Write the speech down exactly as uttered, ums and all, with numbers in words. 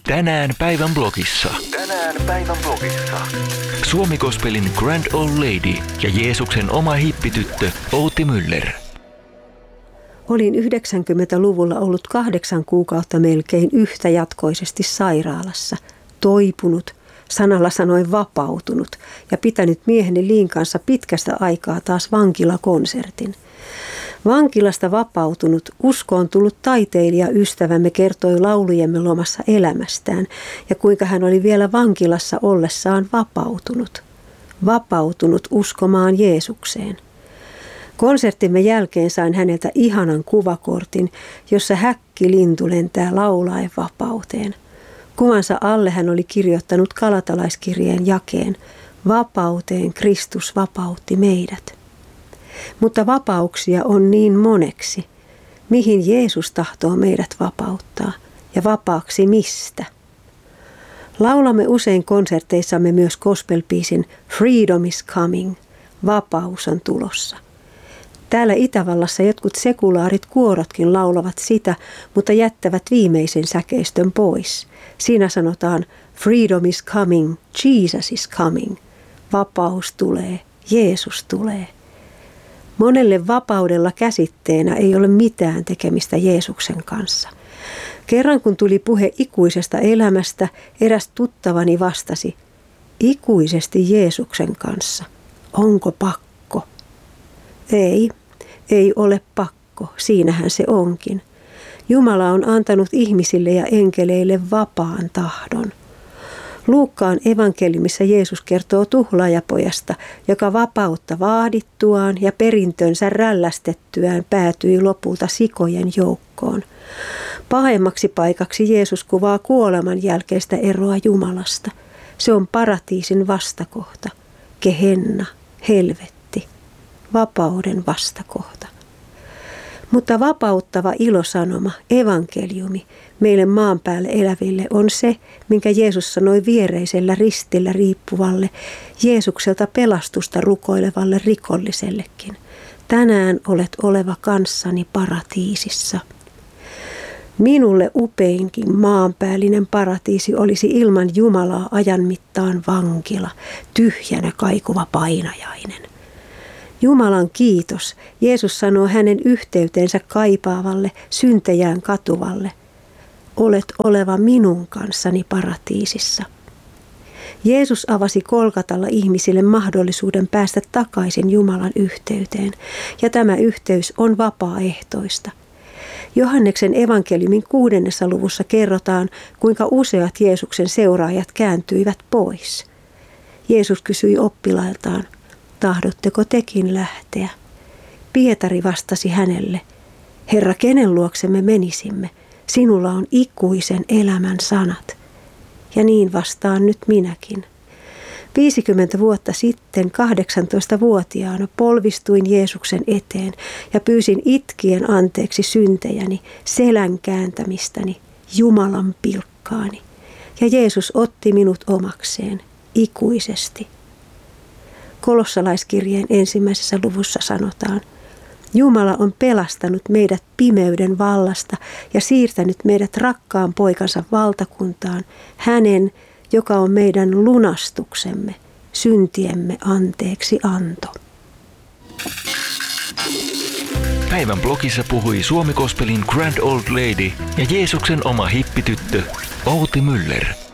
Tänään päivän blogissa. Tänään päivän blogissa. Suomi Gospelin Grand Old Lady ja Jeesuksen oma hippityttö Outi Müller. Olin yhdeksänkymmentäluvulla ollut kahdeksan kuukautta melkein yhtäjatkoisesti sairaalassa, toipunut, sanalla sanoen vapautunut ja pitänyt mieheni Liin kanssa pitkästä aikaa taas vankilakonsertin. Vankilasta vapautunut, uskoon tullut taiteilijaystävämme kertoi laulujemme lomassa elämästään ja kuinka hän oli vielä vankilassa ollessaan vapautunut. Vapautunut uskomaan Jeesukseen. Konserttimme jälkeen sain häneltä ihanan kuvakortin, jossa häkkilintu lentää laulaen vapauteen. Kuvansa alle hän oli kirjoittanut galatalaiskirjeen jakeen: vapauteen Kristus vapautti meidät. Mutta vapauksia on niin moneksi. Mihin Jeesus tahtoo meidät vapauttaa ja vapaaksi mistä? Laulamme usein konserteissamme myös gospel-biisin Freedom is coming, vapaus on tulossa. Täällä Itävallassa jotkut sekulaarit kuorotkin laulavat sitä, mutta jättävät viimeisen säkeistön pois. Siinä sanotaan Freedom is coming, Jesus is coming. Vapaus tulee, Jeesus tulee. Monelle vapaudella käsitteenä ei ole mitään tekemistä Jeesuksen kanssa. Kerran kun tuli puhe ikuisesta elämästä, eräs tuttavani vastasi: ikuisesti Jeesuksen kanssa. Onko pakko? Ei, ei ole pakko, siinähän se onkin. Jumala on antanut ihmisille ja enkeleille vapaan tahdon. Luukkaan evankeliumissa Jeesus kertoo tuhlaajapojasta, joka vapautta vaadittuaan ja perintönsä rällästettyään päätyi lopulta sikojen joukkoon. Pahemmaksi paikaksi Jeesus kuvaa kuoleman jälkeistä eroa Jumalasta. Se on paratiisin vastakohta, gehenna, helvetti, vapauden vastakohta. Mutta vapauttava ilosanoma, evankeliumi, meille maan päälle eläville on se, minkä Jeesus sanoi viereisellä ristillä riippuvalle, Jeesukselta pelastusta rukoilevalle rikollisellekin. Tänään olet oleva kanssani paratiisissa. Minulle upeinkin maanpäällinen paratiisi olisi ilman Jumalaa ajan mittaan vankila, tyhjänä kaikuva painajainen. Jumalan kiitos, Jeesus sanoo hänen yhteyteensä kaipaavalle, syntejään katuvalle: olet oleva minun kanssani paratiisissa. Jeesus avasi Golgatalla ihmisille mahdollisuuden päästä takaisin Jumalan yhteyteen, ja tämä yhteys on vapaaehtoista. Johanneksen evankeliumin kuudennessa luvussa kerrotaan, kuinka useat Jeesuksen seuraajat kääntyivät pois. Jeesus kysyi oppilailtaan: tahdotteko tekin lähteä? Pietari vastasi hänelle: Herra, kenen luokse me menisimme? Sinulla on ikuisen elämän sanat. Ja niin vastaan nyt minäkin. viisikymmentä vuotta sitten kahdeksantoistavuotiaana polvistuin Jeesuksen eteen ja pyysin itkien anteeksi syntejäni, selän kääntämistäni, Jumalan pilkkaani. Ja Jeesus otti minut omakseen ikuisesti. Kolossalaiskirjeen ensimmäisessä luvussa sanotaan: Jumala on pelastanut meidät pimeyden vallasta ja siirtänyt meidät rakkaan poikansa valtakuntaan, hänen, joka on meidän lunastuksemme, syntiemme anteeksi anto. Päivän blogissa puhui Suomi Gospelin Grand Old Lady ja Jeesuksen oma hippityttö Outi Müller.